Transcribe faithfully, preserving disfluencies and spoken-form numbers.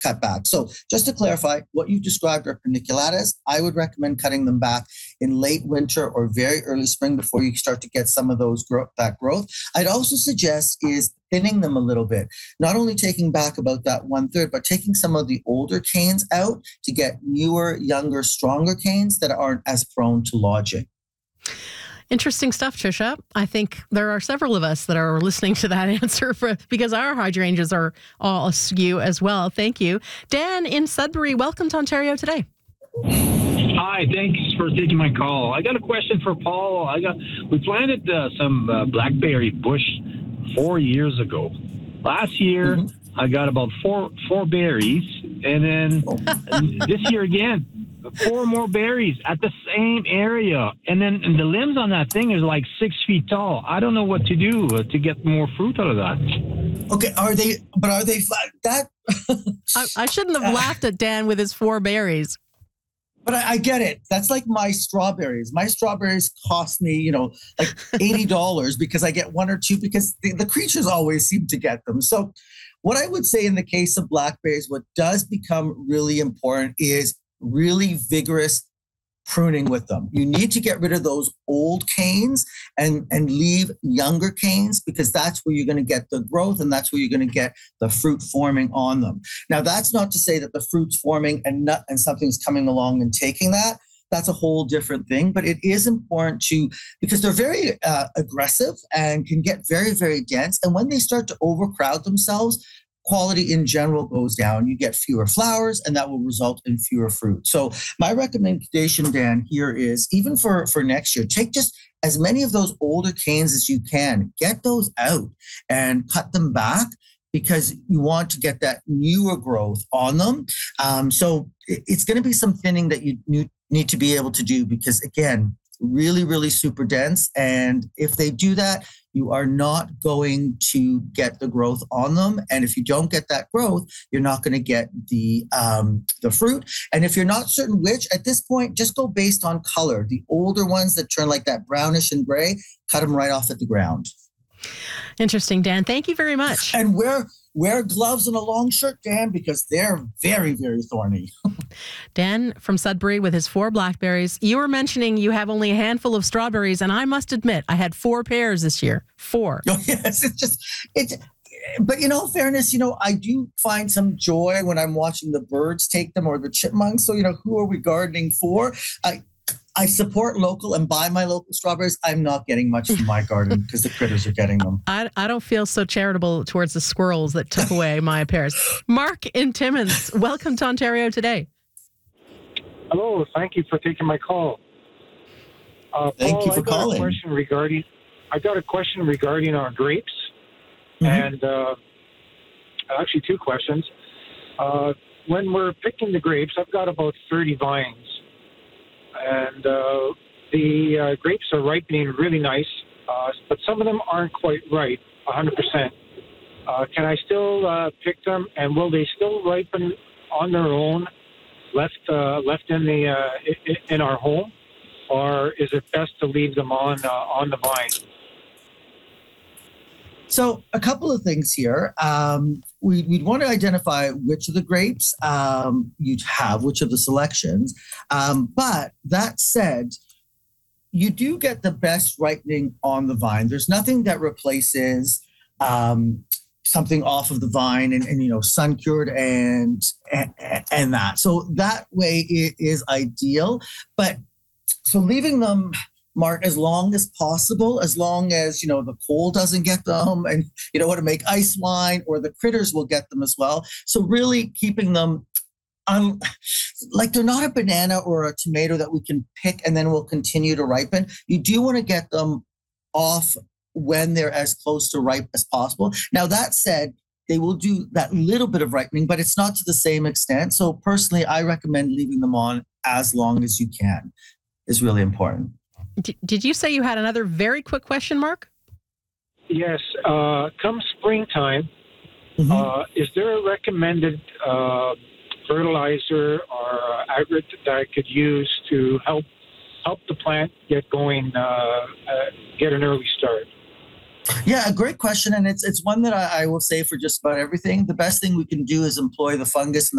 cut back. So just to clarify, what you've described are paniculatas. I would recommend cutting them back in late winter or very early spring before you start to get some of those growth, that growth. I'd also suggest is thinning them a little bit, not only taking back about that one third, but taking some of the older canes out to get newer, younger, stronger canes that aren't as prone to lodging. Interesting stuff, Trisha. I think there are several of us that are listening to that answer for, because our hydrangeas are all askew as well. Thank you. Dan in Sudbury, welcome to Ontario Today. Hi, thanks for taking my call. I got a question for Paul. I got we planted uh, some uh, blackberry bush four years ago. Last year, mm-hmm. I got about four four berries, and then this year again, four more berries at the same area. And then and the limbs on that thing is like six feet tall. I don't know what to do uh, to get more fruit out of that. Okay, are they, but are they, that? I, I shouldn't have laughed at Dan with his four berries. But I, I get it. That's like my strawberries. My strawberries cost me, you know, like eighty dollars because I get one or two because the, the creatures always seem to get them. So what I would say in the case of blackberries, what does become really important is really vigorous pruning with them. You need to get rid of those old canes and, and leave younger canes because that's where you're going to get the growth and that's where you're going to get the fruit forming on them. Now, that's not to say that the fruit's forming and nut and something's coming along and taking that. That's a whole different thing, but it is important to, because they're very uh, aggressive and can get very, very dense. And when they start to overcrowd themselves, quality in general goes down. You get fewer flowers, and that will result in fewer fruit. So my recommendation, Dan, here is even for, for next year, take just as many of those older canes as you can. Get those out and cut them back because you want to get that newer growth on them. Um, so it's going to be some thinning that you need to be able to do because, again, really, really super dense. And if they do that, you are not going to get the growth on them. And if you don't get that growth, you're not going to get the um, the fruit. And if you're not certain which, at this point, just go based on color. The older ones that turn like that brownish and gray, cut them right off at the ground. Interesting, Dan. Thank you very much. And wear wear gloves and a long shirt, Dan, because they're very, very thorny. Dan from Sudbury with his four blackberries. You were mentioning you have only a handful of strawberries, and I must admit, I had four pears this year. Four. Oh, yes, it's just, it's, but in all fairness, you know, I do find some joy when I'm watching the birds take them or the chipmunks. So, you know, who are we gardening for? I, I support local and buy my local strawberries. I'm not getting much from my garden because the critters are getting them. I, I don't feel so charitable towards the squirrels that took away my pears. Mark in Timmins, welcome to Ontario Today. Hello, thank you for taking my call. Uh, thank Paul, you for I got calling. A question regarding, I got a question regarding our grapes, mm-hmm. and uh, actually two questions. Uh, when we're picking the grapes, I've got about thirty vines. And uh, the uh, grapes are ripening really nice, uh, but some of them aren't quite ripe, one hundred percent. Uh, can I still uh, pick them, and will they still ripen on their own, left uh, left in the uh, in our home, or is it best to leave them on uh, on the vine? So a couple of things here. Um, we, we'd want to identify which of the grapes um, you'd have, which of the selections. Um, but that said, you do get the best ripening on the vine. There's nothing that replaces um, something off of the vine and, and you know, sun cured and, and and that. So that way it is ideal. But so leaving them, Mark, as long as possible, as long as, you know, the cold doesn't get them and you don't want to make ice wine or the critters will get them as well. So really keeping them um, like they're not a banana or a tomato that we can pick and then will continue to ripen. You do want to get them off when they're as close to ripe as possible. Now, that said, they will do that little bit of ripening, but it's not to the same extent. So personally, I recommend leaving them on as long as you can. Is really important. Did you say you had another very quick question, Mark? Yes. Uh, come springtime, mm-hmm. uh, is there a recommended uh, fertilizer or agrit that I could use to help help the plant get going, uh, uh, get an early start? Yeah, a great question. And it's it's one that I, I will say for just about everything. The best thing we can do is employ the fungus and the